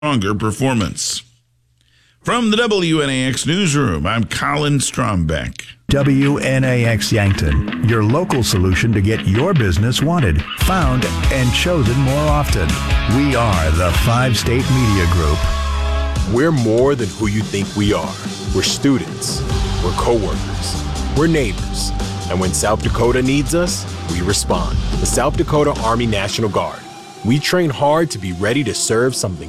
stronger performance. From the WNAX newsroom, I'm Colin Strombeck. WNAX Yankton, your local solution to get your business wanted, found, and chosen more often. We are the 5-State Media Group. We're more than who you think we are. We're students. We're coworkers. We're neighbors. And when South Dakota needs us, we respond. The South Dakota Army National Guard. We train hard to be ready to serve something